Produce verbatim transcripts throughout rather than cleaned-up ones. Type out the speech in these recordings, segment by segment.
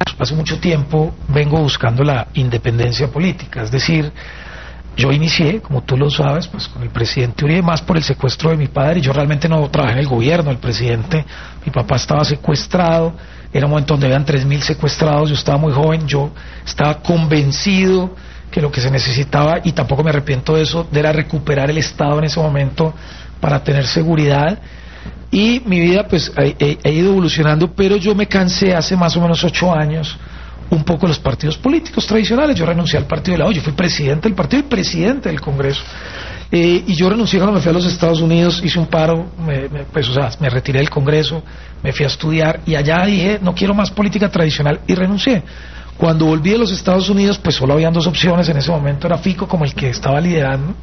hace mucho tiempo vengo buscando la independencia política, es decir, yo inicié, como tú lo sabes, pues con el presidente Uribe, más por el secuestro de mi padre. Yo realmente no trabajé en el gobierno, el presidente, mi papá estaba secuestrado, era un momento donde habían tres mil secuestrados, yo estaba muy joven, yo estaba convencido que lo que se necesitaba, y tampoco me arrepiento de eso, era recuperar el Estado en ese momento para tener seguridad. Y mi vida pues he, he, he ido evolucionando, pero yo me cansé hace más o menos ocho años un poco de los partidos políticos tradicionales. Yo renuncié al partido de la O, yo fui presidente del partido y presidente del Congreso, eh, y yo renuncié cuando me fui a los Estados Unidos, hice un paro, me, me, pues o sea, me retiré del Congreso, me fui a estudiar y allá dije no quiero más política tradicional y renuncié. Cuando volví de los Estados Unidos, pues solo habían dos opciones en ese momento, era Fico como el que estaba liderando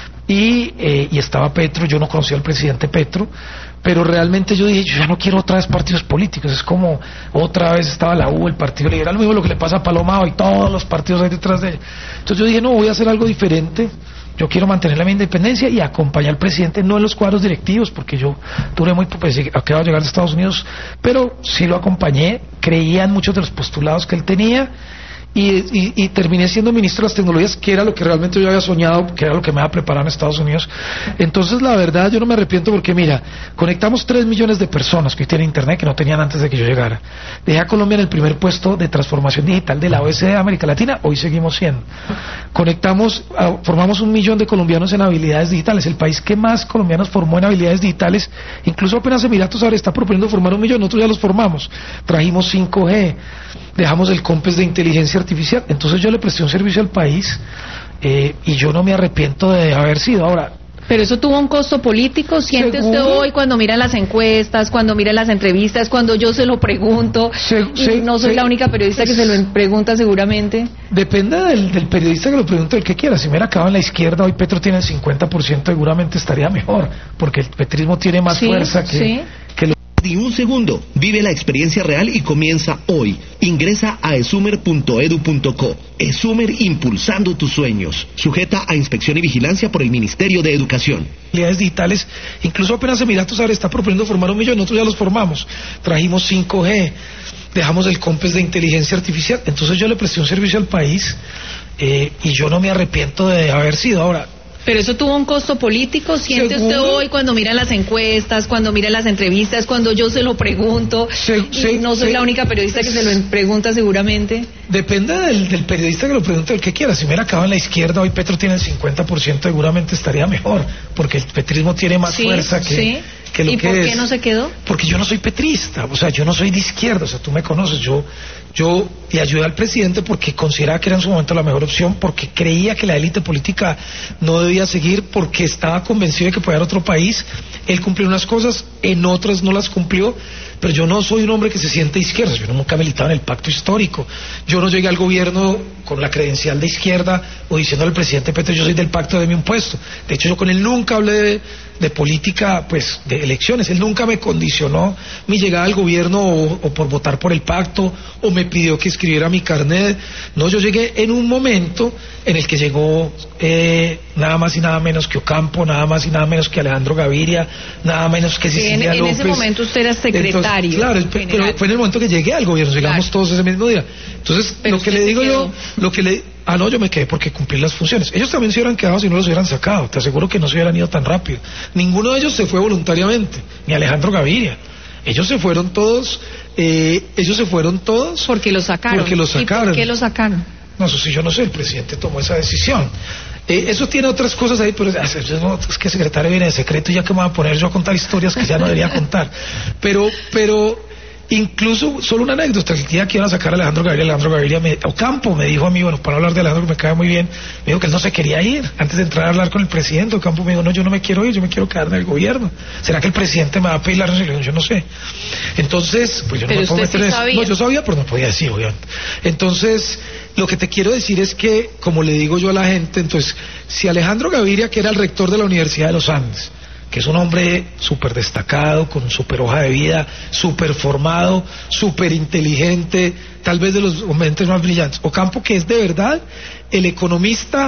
y, eh, y estaba Petro. Yo no conocía al presidente Petro, pero realmente yo dije, yo ya no quiero otra vez partidos políticos, es como otra vez estaba la U, el Partido Liberal, lo mismo lo que le pasa a Palomao y todos los partidos ahí detrás de ella. Entonces yo dije, no, voy a hacer algo diferente, yo quiero mantener la mi independencia y acompañar al presidente, no en los cuadros directivos, porque yo duré muy poco, pues, acabo de llegar de Estados Unidos, pero sí lo acompañé, creía en muchos de los postulados que él tenía, Y, y, y terminé siendo ministro de las tecnologías, que era lo que realmente yo había soñado, que era lo que me había preparado en Estados Unidos. Entonces la verdad yo no me arrepiento, porque mira, conectamos tres millones de personas que hoy tienen internet que no tenían antes de que yo llegara. Dejé a Colombia en el primer puesto de transformación digital de la O E C D de América Latina, hoy seguimos siendo. Conectamos, formamos un millón de colombianos en habilidades digitales, el país que más colombianos formó en habilidades digitales. Incluso apenas Emiratos ahora está proponiendo formar un millón, nosotros ya los formamos. Trajimos cinco G, dejamos el COMPES de inteligencia artificial. Entonces yo le presté un servicio al país, eh, y yo no me arrepiento de haber sido. Ahora, pero eso tuvo un costo político. ¿Siente usted hoy, cuando mira las encuestas, cuando mira las entrevistas, cuando yo se lo pregunto, se, y se, no soy se, la única periodista que se lo pregunta seguramente? Depende del, del periodista que lo pregunte, el que quiera. Si me hubiera acabado en la izquierda, hoy Petro tiene el cincuenta por ciento, seguramente estaría mejor, porque el petrismo tiene más sí, fuerza que, sí. que lo... Ni un segundo. Vive la experiencia real y comienza hoy. Ingresa a esumer punto edu punto co. Esumer, impulsando tus sueños. Sujeta a inspección y vigilancia por el Ministerio de Educación. Habilidades digitales, incluso apenas Emiratos ahora está proponiendo formar un millón, nosotros ya los formamos. Trajimos cinco G, dejamos el COMPES de inteligencia artificial. Entonces yo le presté un servicio al país, eh, y yo no me arrepiento de haber sido. Ahora, pero eso tuvo un costo político. ¿Siente ¿Seguro? usted hoy, cuando mira las encuestas, cuando mira las entrevistas, cuando yo se lo pregunto, se, y se, no soy se, la única periodista que se lo pregunta seguramente? Depende del, del periodista que lo pregunte, el que quiera. Si me hubiera acabado en la izquierda, hoy Petro tiene el cincuenta por ciento, seguramente estaría mejor, porque el petrismo tiene más sí, fuerza que... Sí. Que lo ¿Y que por qué es. no se quedó? Porque yo no soy petrista, o sea, yo no soy de izquierda, o sea, tú me conoces, yo yo le ayudé al presidente porque consideraba que era en su momento la mejor opción, porque creía que la élite política no debía seguir, porque estaba convencido de que podía haber otro país. Él cumplió unas cosas, en otras no las cumplió, pero yo no soy un hombre que se siente de izquierda, yo nunca he militado en el pacto histórico, yo no llegué al gobierno con la credencial de izquierda o diciendo al presidente Petro yo soy del pacto, de mi impuesto. De hecho yo con él nunca hablé de, de política, pues de elecciones, él nunca me condicionó mi llegada al gobierno o, o por votar por el pacto, o me pidió que escribiera mi carnet. No, yo llegué en un momento en el que llegó eh, nada más y nada menos que Ocampo, nada más y nada menos que Alejandro Gaviria, nada menos que Cecilia sí, en, López. En ese momento usted era secretario. Entonces, claro, pero fue en el momento que llegué al gobierno, llegamos claro. todos ese mismo día. Entonces, pero lo que le digo yo, lo que le... Ah, no, yo me quedé porque cumplí las funciones. Ellos también se hubieran quedado si no los hubieran sacado. Te aseguro que no se hubieran ido tan rápido. Ninguno de ellos se fue voluntariamente, ni Alejandro Gaviria. Ellos se fueron todos, eh, ellos se fueron todos... Porque los sacaron. Porque los sacaron. ¿Y por qué los sacaron? No, eso sí, yo no sé, el presidente tomó esa decisión. Eh, eso tiene otras cosas ahí, pero es que el secretario viene de secreto y ya que me voy a poner yo a contar historias que ya no debería contar. Pero, pero... Incluso, solo una anécdota, el día que iban a sacar a Alejandro Gaviria, Alejandro Gaviria, me, Ocampo me dijo a mí, bueno, para hablar de Alejandro que me cae muy bien, me dijo que él no se quería ir, antes de entrar a hablar con el presidente. Ocampo me dijo, no, yo no me quiero ir, yo me quiero quedar en el gobierno. ¿Será que el presidente me va a pedir la renuncia? Yo no sé. Entonces, pues yo no me puedo meter en eso. No, yo sabía, pero no podía decir, obviamente. Entonces, lo que te quiero decir es que, como le digo yo a la gente, entonces, si Alejandro Gaviria, que era el rector de la Universidad de los Andes, que es un hombre súper destacado, con súper hoja de vida, súper formado, súper inteligente, tal vez de los mentes más brillantes. Ocampo, que es de verdad el economista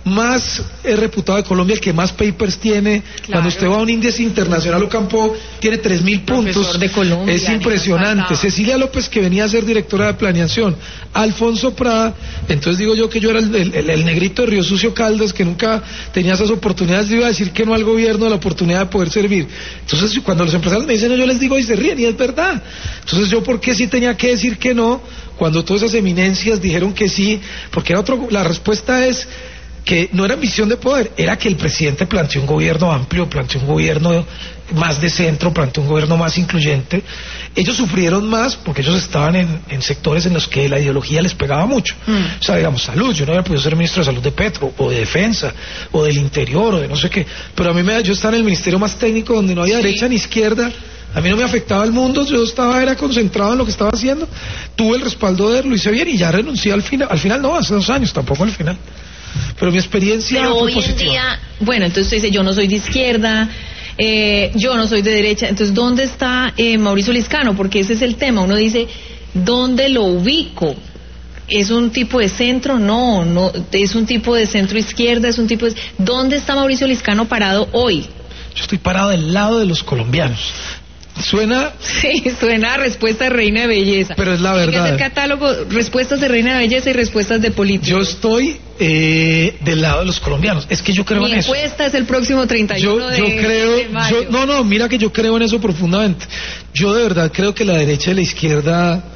más eh, reputado de Colombia, el que más papers tiene. Claro. Cuando usted va a un índice internacional Ocampo, tiene tres mil puntos. De Colombia, es impresionante. Cecilia López, que venía a ser directora de planeación. Alfonso Prada, entonces digo yo que yo era el, el, el negrito de Río Sucio Caldas, que nunca tenía esas oportunidades, iba a decir que no al gobierno, la oportunidad de poder servir. Entonces cuando los empresarios me dicen no, yo les digo y se ríen, y es verdad. Entonces yo, ¿por qué sí tenía que decir que no cuando todas esas eminencias dijeron que sí? Porque era otro, la respuesta es que no era ambición de poder, era que el presidente planteó un gobierno amplio, planteó un gobierno más de centro, planteó un gobierno más incluyente. Ellos sufrieron más porque ellos estaban en, en sectores en los que la ideología les pegaba mucho. Mm. O sea, digamos, salud, yo no había podido ser ministro de salud de Petro, o de defensa, o del interior, o de no sé qué, pero a mí me, yo estaba en el ministerio más técnico donde no había sí. derecha ni izquierda. A mí no me afectaba el mundo, yo estaba era concentrado en lo que estaba haciendo, tuve el respaldo de él, lo hice bien y ya renuncié al final, al final no, hace dos años, tampoco al final. Pero mi experiencia Pero fue hoy positiva. En día, bueno, entonces usted dice, yo no soy de izquierda, eh, yo no soy de derecha, entonces ¿dónde está eh, Mauricio Liscano? Porque ese es el tema, uno dice, ¿dónde lo ubico? ¿Es un tipo de centro? No, no, es un tipo de centro izquierda, es un tipo de... ¿Dónde está Mauricio Liscano parado hoy? Yo estoy parado del lado de los colombianos. Suena... Sí, suena a respuesta de reina de belleza. Pero es la verdad. Tiene que ser catálogo, respuestas de reina de belleza y respuestas de política. Yo estoy eh, del lado de los colombianos. Es que yo creo Mi en eso. Mi encuesta es el próximo treinta y uno yo, yo de, creo, de mayo. Yo, no, no, mira que yo creo en eso profundamente. Yo de verdad creo que la derecha y la izquierda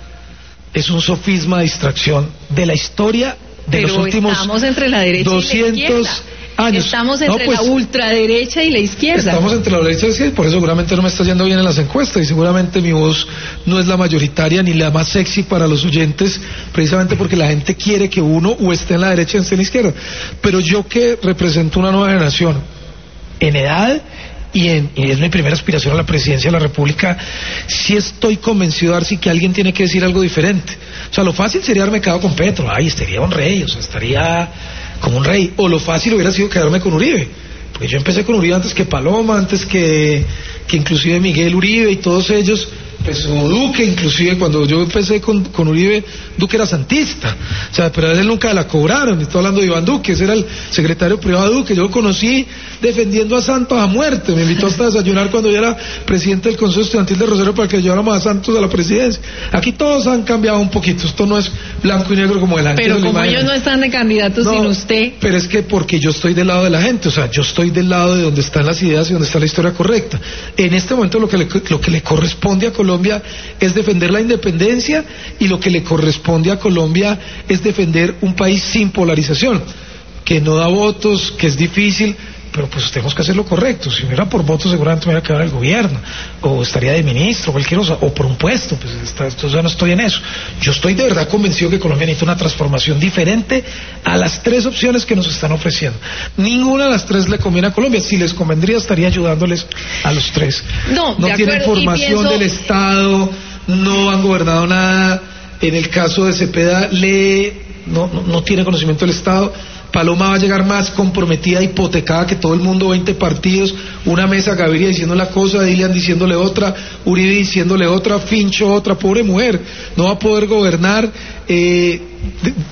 es un sofisma de distracción de la historia de Pero los últimos estamos entre la derecha doscientos y la izquierda. Años. Estamos entre no, pues, la ultraderecha y la izquierda. Estamos entre la derecha y la izquierda, por eso seguramente no me está yendo bien en las encuestas y seguramente mi voz no es la mayoritaria ni la más sexy para los oyentes, precisamente porque la gente quiere que uno o esté en la derecha o esté en la izquierda. Pero yo que represento una nueva generación en edad y, en, y es mi primera aspiración a la presidencia de la República, sí estoy convencido de que alguien tiene que decir algo diferente. O sea, lo fácil sería haberme quedado con Petro, ay, estaría un rey, o sea, estaría como un rey, o lo fácil hubiera sido quedarme con Uribe, porque yo empecé con Uribe antes que Paloma, antes que, que inclusive Miguel Uribe y todos ellos, pues, o Duque, inclusive cuando yo empecé con, con Uribe, Duque era santista, o sea, pero a él nunca la cobraron. Estoy hablando de Iván Duque, ese era el secretario privado de Duque, yo lo conocí defendiendo a Santos a muerte, me invitó hasta a desayunar cuando yo era presidente del Consejo Estudiantil de Rosario para que lleváramos a Santos a la presidencia. Aquí todos han cambiado un poquito, esto no es blanco y negro como el antes. Pero como ellos no están de candidatos no, sin usted. Pero es que porque yo estoy del lado de la gente, o sea, yo estoy del lado de donde están las ideas y donde está la historia correcta. En este momento lo que le, lo que le corresponde a Colombia es defender la independencia y lo que le corresponde a Colombia es defender un país sin polarización, que no da votos, que es difícil, pero pues tenemos que hacer lo correcto. Si me era por votos seguramente me iba a quedar el gobierno, o estaría de ministro, cualquier cosa, o por un puesto, pues está, entonces ya no estoy en eso. Yo estoy de verdad convencido que Colombia necesita una transformación diferente a las tres opciones que nos están ofreciendo. Ninguna de las tres le conviene a Colombia. Si les convendría estaría ayudándoles a los tres. No, no tienen formación pienso... del Estado, no han gobernado nada. En el caso de Cepeda, lee, no, no, no tiene conocimiento del Estado. Paloma va a llegar más comprometida, hipotecada que todo el mundo, veinte partidos, una mesa, Gaviria diciendo la cosa, Dilian diciéndole otra, Uribe diciéndole otra, Fincho otra, pobre mujer, no va a poder gobernar. eh,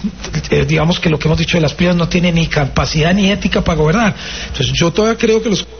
digamos que lo que hemos dicho de las pibas no tiene ni capacidad ni ética para gobernar. Entonces yo todavía creo que los